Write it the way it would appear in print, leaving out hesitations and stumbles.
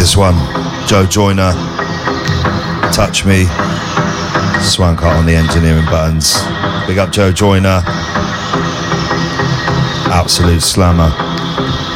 this one. Joe Joyner, Touch Me. Swankart on the engineering buttons. Big up Joe Joyner. Absolute slammer.